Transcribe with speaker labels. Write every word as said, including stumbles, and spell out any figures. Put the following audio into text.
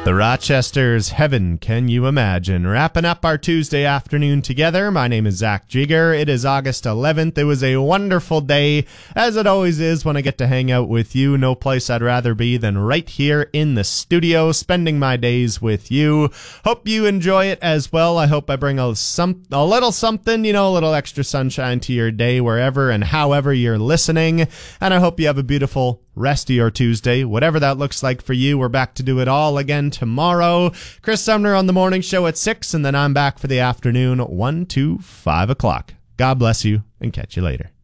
Speaker 1: The Rochester's Heaven Can You Imagine? Wrapping up our Tuesday afternoon together. My name is Zach Jigger. It is August eleventh. It was a wonderful day, as it always is when I get to hang out with you. No place I'd rather be than right here in the studio, spending my days with you. Hope you enjoy it as well. I hope I bring a, some, a little something, you know, a little extra sunshine to your day wherever and however you're listening. And I hope you have a beautiful rest of your Tuesday, whatever that looks like for you. We're back to do it all again tomorrow. Chris Sumner on the morning show at six, and then I'm back for the afternoon, one to five o'clock. God bless you, and catch you later.